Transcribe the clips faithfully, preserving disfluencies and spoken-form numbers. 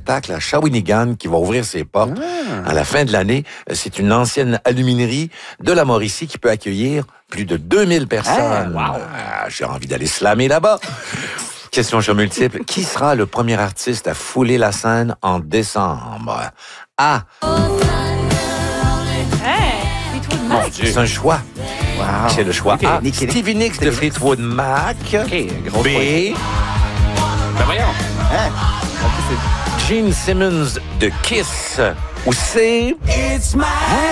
spectacle à Shawinigan qui va ouvrir ses portes ah. à la fin de l'année. C'est une ancienne aluminerie de la Mauricie qui peut accueillir plus de deux mille personnes. Ah, wow. ah, j'ai envie d'aller slammer là-bas. Question choix multiple. Qui sera le premier artiste à fouler la scène en décembre? A. Mon Dieu. C'est un choix. Wow. C'est le choix Okay. A. Nicky, Stevie Nicks de Fleetwood Mac. Okay, gros B. Ben voyons. Hein? Gene Simmons de Kiss. Ou C. Hein?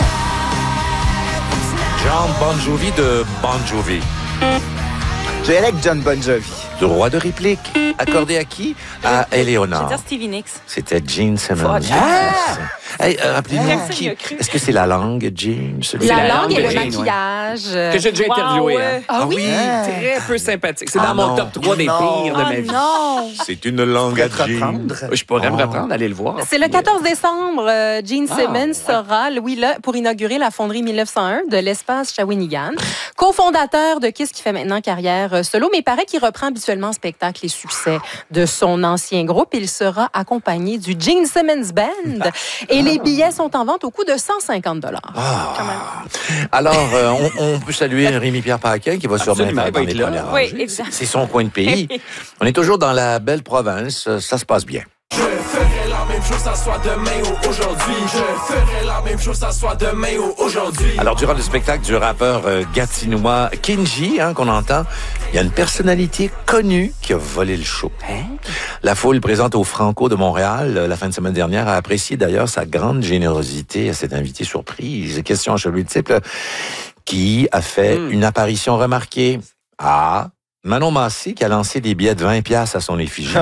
John Bon Jovi de Bon Jovi. Je vais aller avec John Bon Jovi. Droit de réplique. Accordé à qui? À Je vais Éléonore. dire Stevie Nicks. C'était Gene Simmons. Fuck. Ah! Hey, euh, rappelez-nous, Personne qui... n'y a cru. est-ce que c'est la langue, Gene? celui- C'est La, la langue langue et de le Jane, maquillage. Que j'ai déjà Wow, interviewé. ouais. Hein. Ah oui? Très peu sympathique. C'est Ah dans non. mon top trois des Non. pires de Oh ma vie. non! C'est une langue à Pour te Gene. reprendre. Je pourrais me Oh. reprendre, aller le voir. C'est le quatorze décembre. euh, Gene Ah, Simmons ouais. sera, Louis, là, pour inaugurer la fonderie mille neuf cent un de l'espace Shawinigan. Cofondateur de Kiss qui fait maintenant carrière euh, solo, mais il paraît qu'il reprend habituellement en spectacle les succès de son ancien groupe. Il sera accompagné du Gene Simmons Band et les billets sont en vente au coût de cent cinquante dollars. Ah. Alors, euh, on, on peut saluer Rémi-Pierre Paquin qui va sûrement Absolument, être dans il va les être là. premières Oui, rangées. exact. C'est son coin de pays. On est toujours dans la belle province. Ça se passe bien. Je ferai la même chose, ça soit demain ou aujourd'hui. Je ferai la même chose, ça soit demain ou aujourd'hui. Alors, durant le spectacle du rappeur euh, gatinois Kinji, hein, qu'on entend, il y a une personnalité connue qui a volé le show. La foule présente au Franco de Montréal euh, la fin de semaine dernière a apprécié d'ailleurs sa grande générosité à cet invité surprise. Question à cheveux multiples. Qui a fait Mm. une apparition remarquée? A. Manon Massé qui a lancé des billets de vingt piastres à son effigie.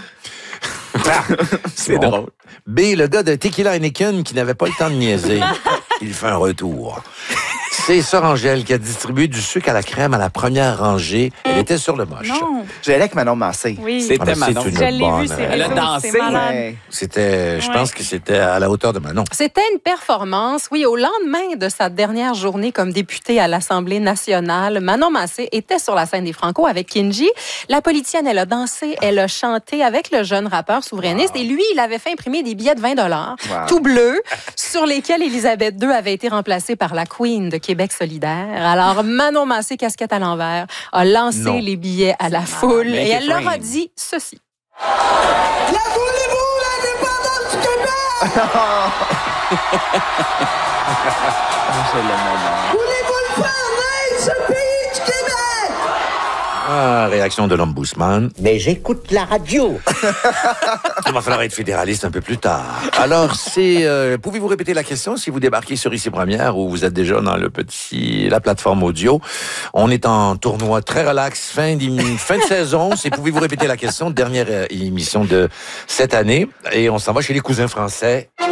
C'est Bon. drôle. B. Le gars de Tequila Heineken qui n'avait pas le temps de niaiser. Il fait un retour. C'est Sœur Angèle qui a distribué du sucre à la crème à la première rangée. Elle était sur le moche. Non! Je vais aller avec Manon Massé. Oui. C'était Ah, ben, c'est Manon. une Je l'ai bonne, vu, c'est euh, Elle a réseaux, dansé. c'est malade. Ouais. C'était, je Ouais. pense que c'était à la hauteur de Manon. C'était une performance, oui, au lendemain de sa dernière journée comme députée à l'Assemblée nationale. Manon Massé était sur la scène des Franco avec Kinji. La politicienne, elle a dansé, elle a chanté avec le jeune rappeur souverainiste. Et lui, il avait fait imprimer des billets de vingt dollars, Wow. tout bleus, sur lesquels Élisabeth deux avait été remplacée par la Queen de Québec solidaire. Alors, Manon Massé, casquette à l'envers, a lancé Non. les billets à la foule Make et it elle leur a rain. dit ceci. La voulez-vous, l'indépendance du Québec? Je l'aime, maman. Voulez-vous le faire naître, ce pays du Québec? Ah, réaction de l'ombudsman. Mais j'écoute la radio. Il va falloir être fédéraliste un peu plus tard. Alors, c'est, euh, pouvez-vous répéter la question si vous débarquez sur Ici Première ou vous êtes déjà dans le petit, la plateforme audio? On est en tournoi très relax, fin, d'im- fin de saison. C'est, pouvez-vous répéter la question? Dernière euh, émission de cette année. Et on s'en va chez les cousins français. Mais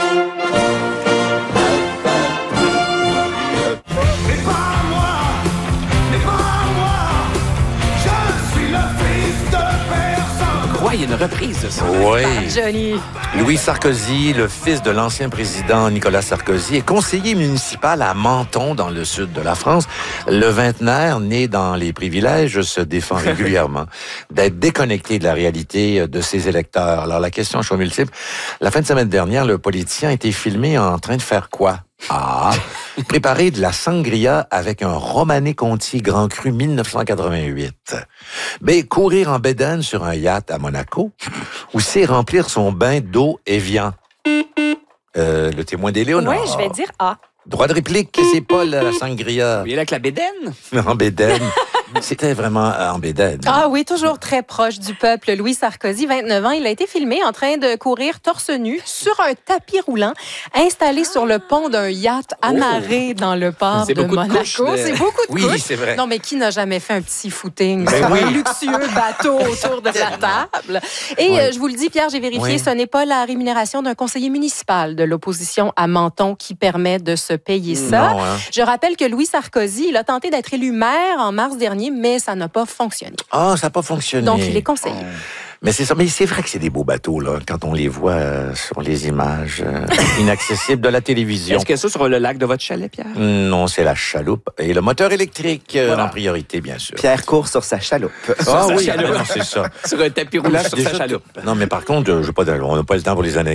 pas moi, mais pas moi. Je suis le fils de personne. Quoi, il y a une reprise de ça? Oui. Johnny. Louis Sarkozy, le fils de l'ancien président Nicolas Sarkozy, est conseiller municipal à Menton, dans le sud de la France. Le vingtenaire, né dans les privilèges, se défend régulièrement d'être déconnecté de la réalité de ses électeurs. Alors, la question choix multiple. La fin de semaine dernière, le politicien a été filmé en train de faire quoi? A. Préparer de la sangria avec un Romanée Conti Grand Cru mille neuf cent quatre-vingt-huit. B. Courir en bédaine sur un yacht à Monaco. Ou C. Remplir son bain d'eau Evian. Euh, le témoin d'Éléonore. Oui, je vais dire A. Droit de réplique, c'est pas la sangria Il est là avec la bédaine. en bédaine. C'était vraiment en bédaine. Ah oui, toujours très proche du peuple. Louis Sarkozy, vingt-neuf ans, il a été filmé en train de courir torse nu sur un tapis roulant installé sur le pont d'un yacht amarré dans le port C'est de beaucoup de Monaco. couches de- C'est beaucoup de Oui, couches. c'est vrai. Non, mais qui n'a jamais fait un petit footing Ben sur oui. un luxueux bateau autour de la table? Et Oui. euh, je vous le dis, Pierre, j'ai vérifié, Oui. ce n'est pas la rémunération d'un conseiller municipal de l'opposition à Menton qui permet de se payer ça. Non, hein. Je rappelle que Louis Sarkozy, il a tenté d'être élu maire en mars dernier, mais ça n'a pas fonctionné. Ah, ça n'a pas fonctionné. Donc, il est conseiller. Mais c'est ça. Mais c'est vrai que c'est des beaux bateaux, là, quand on les voit euh, sur les images euh, inaccessibles de la télévision. Est-ce que ça sur le lac de votre chalet, Pierre? Non, c'est la chaloupe. Et le moteur électrique euh, Voilà. en priorité, bien sûr. Pierre court sur sa chaloupe. Ah sa oui, chaloupe. ah non, c'est ça. Sur un tapis roulant sur Déjà, sa chaloupe. Non, mais par contre, je, je, pas, on n'a pas le temps pour les années.